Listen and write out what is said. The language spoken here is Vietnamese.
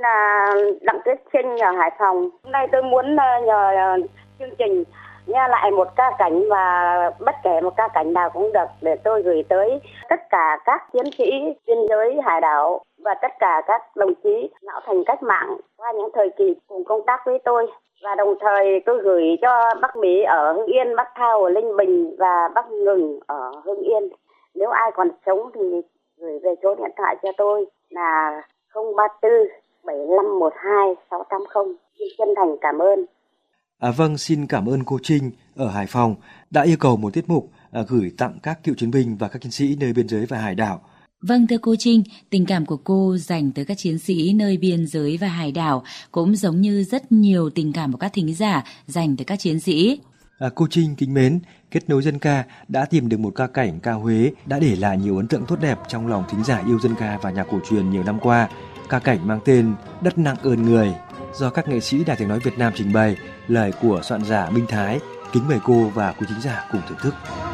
là Đặng Tuyết Trinh ở Hải Phòng. Hôm nay tôi muốn nhờ chương trình nghe lại một ca cảnh và bất kể một ca cảnh nào cũng được để tôi gửi tới tất cả các chiến sĩ biên giới hải đảo và tất cả các đồng chí lão thành cách mạng qua những thời kỳ cùng công tác với tôi. Và đồng thời tôi gửi cho bác Mỹ ở Hưng Yên, bác Thao ở Linh Bình và bác Ngừng ở Hưng Yên. Nếu ai còn sống thì gửi về số điện thoại cho tôi là 034 7512 680. Xin chân thành cảm ơn. Vâng, xin cảm ơn cô Trinh ở Hải Phòng đã yêu cầu một tiết mục gửi tặng các cựu chiến binh và các chiến sĩ nơi biên giới và hải đảo. Vâng, thưa cô Trinh, tình cảm của cô dành tới các chiến sĩ nơi biên giới và hải đảo cũng giống như rất nhiều tình cảm của các thính giả dành tới các chiến sĩ. Cô Trinh kính mến, Kết nối dân ca đã tìm được một ca cảnh ca Huế đã để lại nhiều ấn tượng tốt đẹp trong lòng thính giả yêu dân ca và nhạc cổ truyền nhiều năm qua. Ca cảnh mang tên Đất Nặng Ơn Người do các nghệ sĩ Đài Tiếng Nói Việt Nam trình bày, lời của soạn giả Minh Thái. Kính mời cô và quý thính giả cùng thưởng thức.